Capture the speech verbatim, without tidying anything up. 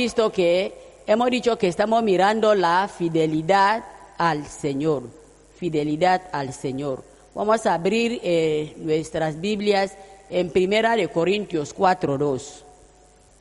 visto que hemos dicho que estamos mirando la fidelidad al Señor, fidelidad al Señor. Vamos a abrir eh, nuestras Biblias en Primera de Corintios cuatro dos.